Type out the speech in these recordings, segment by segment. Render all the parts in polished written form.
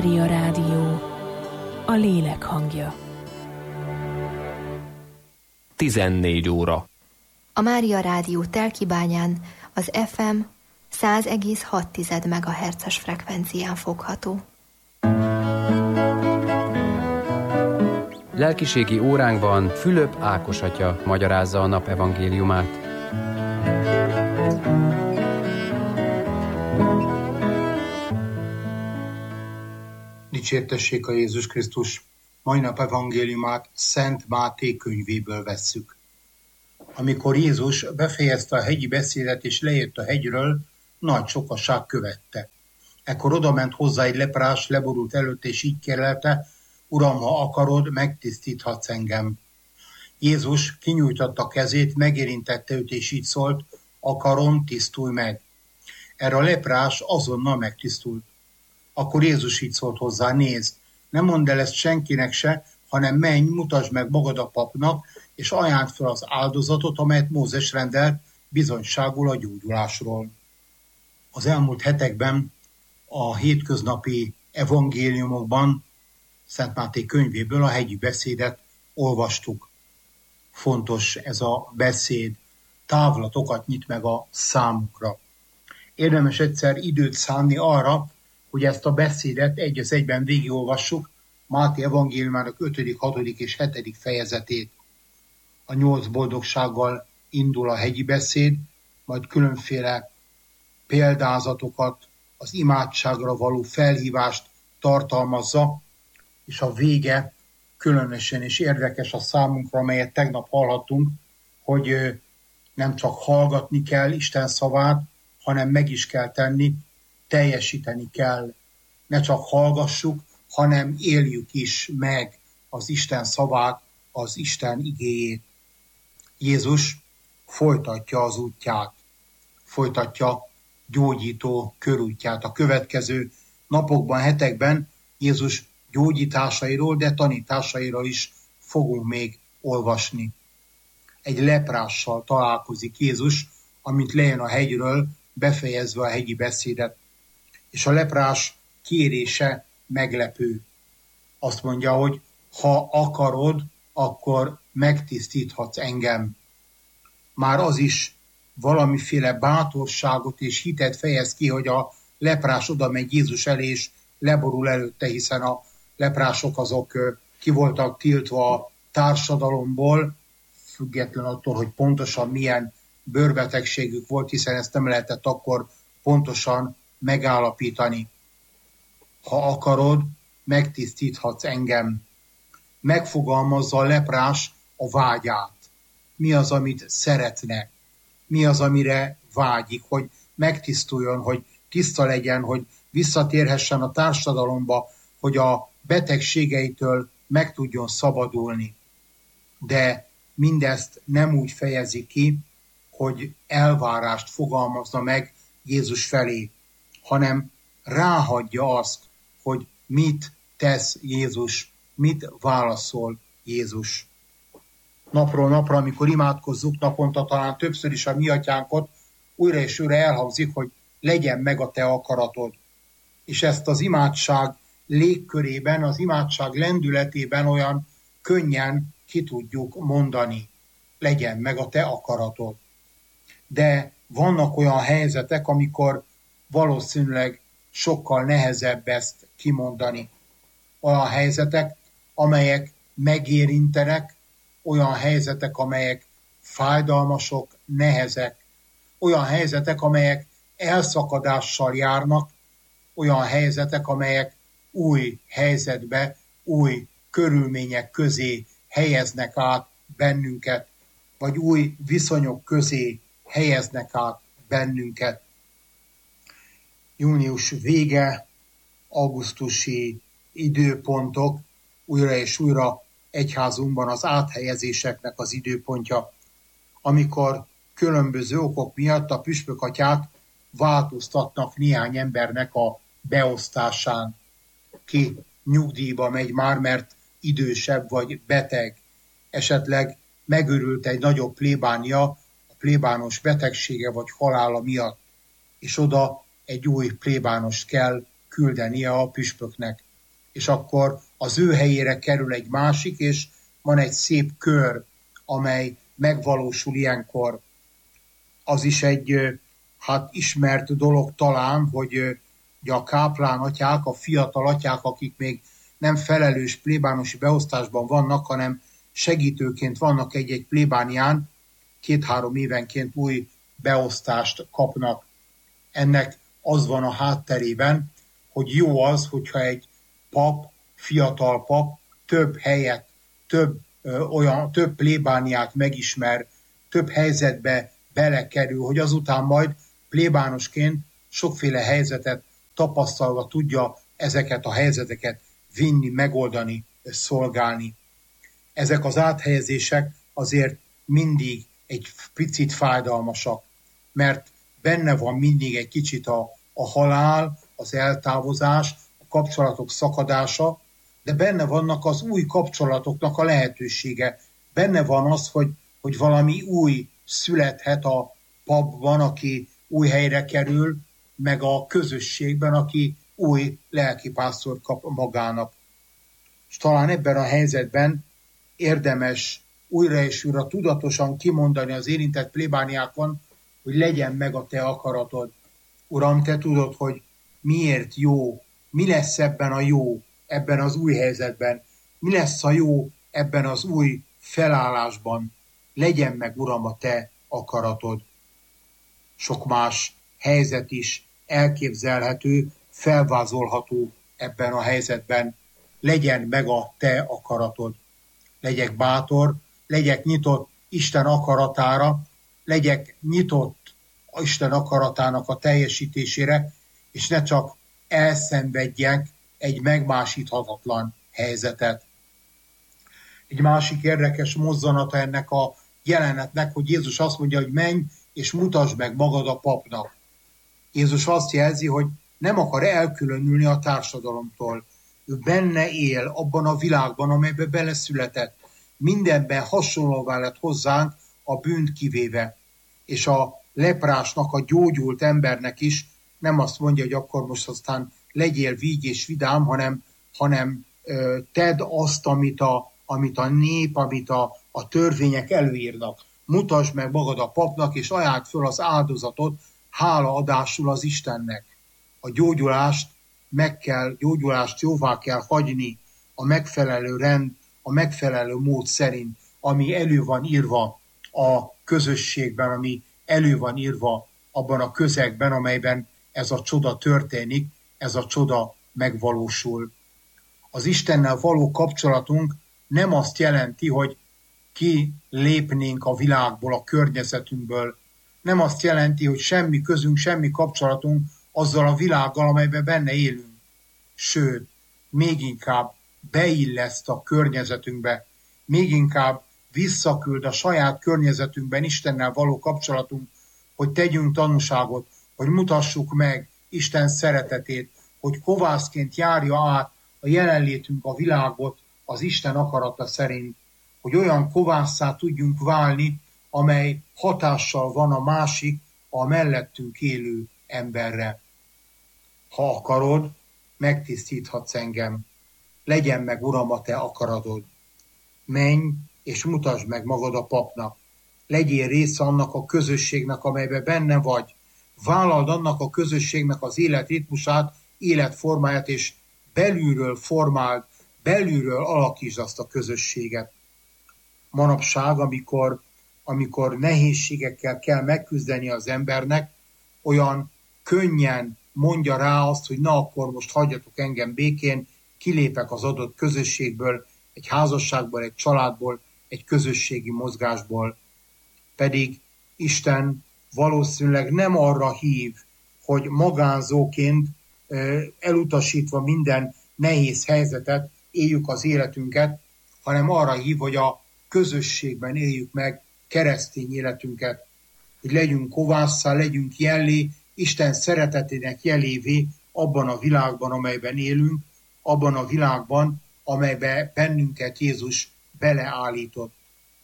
Mária Rádió, a lélek hangja. 14 óra. A Mária Rádió Telkibányán az FM 100,6 MHz-es frekvencián fogható. Lelkiségi óránkban Fülöp Ákos atya magyarázza a nap evangéliumát. Dicsértessék a Jézus Krisztus! Mai nap evangéliumát Szent Máté könyvéből vesszük. Amikor Jézus befejezte a hegyi beszédet és lejött a hegyről, nagy sokaság követte. Ekkor odament hozzá egy leprás, leborult előtt, és így kérlelte: Uram, ha akarod, megtisztíthatsz engem. Jézus kinyújtotta kezét, megérintette őt, és így szólt: akarom, tisztulj meg. Erre a leprás azonnal megtisztult. Akkor Jézus így szólt hozzá: nézd, ne mondd el ezt senkinek se, hanem menj, mutasd meg magad a papnak, és ajánld fel az áldozatot, amelyet Mózes rendelt bizonyságul a gyógyulásról. Az elmúlt hetekben a hétköznapi evangéliumokban Szent Máté könyvéből a hegyi beszédet olvastuk. Fontos ez a beszéd, távlatokat nyit meg a számukra. Érdemes egyszer időt szánni arra, hogy ezt a beszédet egy az egyben végigolvassuk, Máté evangéliumának 5., 6. és 7. fejezetét. A 8 boldogsággal indul a hegyi beszéd, majd különféle példázatokat, az imádságra való felhívást tartalmazza, és a vége különösen és érdekes a számunkra, amelyet tegnap hallhattunk, hogy nem csak hallgatni kell Isten szavát, hanem meg is kell tenni, teljesíteni kell. Ne csak hallgassuk, hanem éljük is meg az Isten szavát, az Isten igéjét. Jézus folytatja az útját, folytatja gyógyító körútját. A következő napokban, hetekben Jézus gyógyításairól, de tanításairól is fogunk még olvasni. Egy leprással találkozik Jézus, amint lejön a hegyről, befejezve a hegyi beszédet. És a leprás kérése meglepő. Azt mondja, hogy ha akarod, akkor megtisztíthatsz engem. Már az is valamiféle bátorságot és hitet fejez ki, hogy a leprás oda megy Jézus elé, és leborul előtte, hiszen a leprások azok ki voltak tiltva a társadalomból, független attól, hogy pontosan milyen bőrbetegségük volt, hiszen ezt nem lehetett akkor pontosan megállapítani. Ha akarod, megtisztíthatsz engem. Megfogalmazza a leprás a vágyát. Mi az, amit szeretne? Mi az, amire vágyik? Hogy megtisztuljon, hogy tiszta legyen, hogy visszatérhessen a társadalomba, hogy a betegségeitől meg tudjon szabadulni. De mindezt nem úgy fejezi ki, hogy elvárást fogalmazna meg Jézus felé, hanem ráhagyja azt, hogy mit tesz Jézus, mit válaszol Jézus. Napról napra, amikor imádkozzuk, naponta talán többször is a mi atyánkot, újra és újra elhangzik, hogy legyen meg a te akaratod. És ezt az imádság légkörében, az imádság lendületében olyan könnyen ki tudjuk mondani. Legyen meg a te akaratod. De vannak olyan helyzetek, amikor valószínűleg sokkal nehezebb ezt kimondani. Olyan helyzetek, amelyek megérintenek, olyan helyzetek, amelyek fájdalmasok, nehezek, olyan helyzetek, amelyek elszakadással járnak, olyan helyzetek, amelyek új helyzetbe, új körülmények közé helyeznek át bennünket, vagy új viszonyok közé helyeznek át bennünket. Június vége, augusztusi időpontok, újra és újra egyházunkban az áthelyezéseknek az időpontja, amikor különböző okok miatt a püspökatyák változtatnak néhány embernek a beosztásán. Ki nyugdíjba megy már, mert idősebb vagy beteg, esetleg megőrült egy nagyobb plébánia a plébános betegsége vagy halála miatt, és oda egy új plébánost kell küldenie a püspöknek. és akkor az ő helyére kerül egy másik, és van egy szép kör, amely megvalósul ilyenkor. Az is egy ismert dolog talán, hogy a káplán atyák, a fiatal atyák, akik még nem felelős plébánosi beosztásban vannak, hanem segítőként vannak egy-egy plébánián, 2-3 évenként új beosztást kapnak. Ennek az van a hátterében, hogy jó az, hogyha egy pap, fiatal pap több helyet, több plébániát megismer, több helyzetbe belekerül, hogy azután majd plébánosként sokféle helyzetet tapasztalva tudja ezeket a helyzeteket vinni, megoldani, szolgálni. Ezek az áthelyezések azért mindig egy picit fájdalmasak, mert benne van mindig egy kicsit a halál, az eltávozás, a kapcsolatok szakadása, de benne vannak az új kapcsolatoknak a lehetősége. Benne van az, hogy valami új születhet a papban, aki új helyre kerül, meg a közösségben, aki új lelkipásztort kap magának. És talán ebben a helyzetben érdemes újra és újra tudatosan kimondani az érintett plébániákon, hogy legyen meg a te akaratod. Uram, te tudod, hogy miért jó, mi lesz ebben a jó, ebben az új helyzetben, mi lesz a jó ebben az új felállásban. Legyen meg, Uram, a te akaratod. Sok más helyzet is elképzelhető, felvázolható ebben a helyzetben. Legyen meg a te akaratod. Legyek bátor, legyek nyitott Isten akaratára, legyek nyitott Isten akaratának a teljesítésére, és ne csak elszenvedjek egy megmásíthatatlan helyzetet. Egy másik érdekes mozzanata ennek a jelenetnek, hogy Jézus azt mondja, hogy menj és mutasd meg magad a papnak. Jézus azt jelzi, hogy nem akar elkülönülni a társadalomtól. Ő benne él abban a világban, amelybe beleszületett. Mindenben hasonlóvá lett hozzánk, a bűnt kivéve. És a leprásnak, a gyógyult embernek is nem azt mondja, hogy akkor most aztán legyél víg és vidám, hanem tedd azt, amit a nép, amit a törvények előírnak. Mutasd meg magad a papnak, és ajáld föl az áldozatot hálaadásul az Istennek. A gyógyulást jóvá kell hagyni a megfelelő rend, a megfelelő mód szerint, ami elő van írva a közösségben, ami elő van írva abban a közegben, amelyben ez a csoda történik, ez a csoda megvalósul. Az Istennel való kapcsolatunk nem azt jelenti, hogy kilépnénk a világból, a környezetünkből. Nem azt jelenti, hogy semmi közünk, semmi kapcsolatunk azzal a világgal, amelyben benne élünk. Sőt, még inkább beilleszt a környezetünkbe, még inkább visszaküld a saját környezetünkben Istennel való kapcsolatunk, hogy tegyünk tanúságot, hogy mutassuk meg Isten szeretetét, hogy kovászként járja át a jelenlétünk a világot az Isten akarata szerint, hogy olyan kovásszá tudjunk válni, amely hatással van a másik, a mellettünk élő emberre. Ha akarod, megtisztíthatsz engem. Legyen meg, Uram, a te akaratod. Menj és mutasd meg magad a papnak. Legyél része annak a közösségnek, amelyben benne vagy. Vállald annak a közösségnek az életritmusát, életformáját, és belülről formáld, belülről alakítsd azt a közösséget. Manapság, amikor nehézségekkel kell megküzdeni az embernek, olyan könnyen mondja rá azt, hogy na akkor most hagyjatok engem békén, kilépek az adott közösségből, egy házasságból, egy családból, egy közösségi mozgásból. Pedig Isten valószínűleg nem arra hív, hogy magánzóként elutasítva minden nehéz helyzetet éljük az életünket, hanem arra hív, hogy a közösségben éljük meg keresztény életünket, hogy legyünk kovásszá, legyünk jellé, Isten szeretetének jelévé abban a világban, amelyben élünk, abban a világban, amelybe bennünket Jézus beleállított.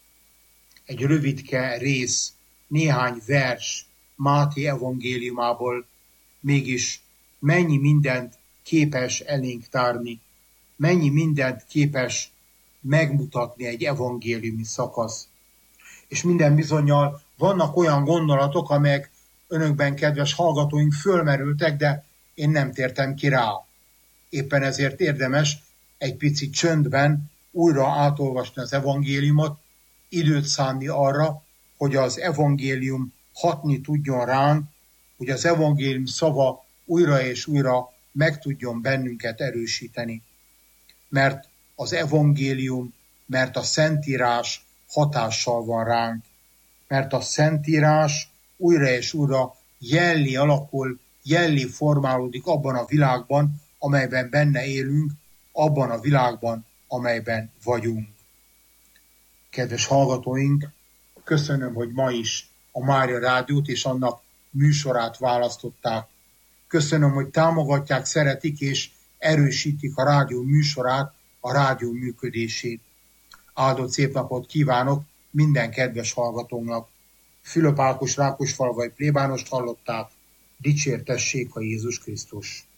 Egy rövidke rész, néhány vers Máté evangéliumából, mégis mennyi mindent képes elénk tárni. mennyi mindent képes megmutatni egy evangéliumi szakasz. És minden bizonnyal vannak olyan gondolatok, amelyek önökben, kedves hallgatóink, fölmerültek, de én nem tértem ki rá. Éppen ezért érdemes egy picit csöndben újra átolvasni az evangéliumot, időt szánni arra, hogy az evangélium hatni tudjon ránk, hogy az evangélium szava újra és újra meg tudjon bennünket erősíteni. Mert az evangélium, mert a Szentírás hatással van ránk. Mert a Szentírás újra és újra jellé alakul, jellé formálódik abban a világban, amelyben benne élünk, abban a világban, amelyben vagyunk. Kedves hallgatóink, köszönöm, hogy ma is a Mária Rádiót és annak műsorát választották. Köszönöm, hogy támogatják, szeretik és erősítik a rádió műsorát, a rádió működését. Áldott szép napot kívánok minden kedves hallgatónak. Fülöp Ákos Rákosfalvai plébánost hallották, dicsértessék a Jézus Krisztus.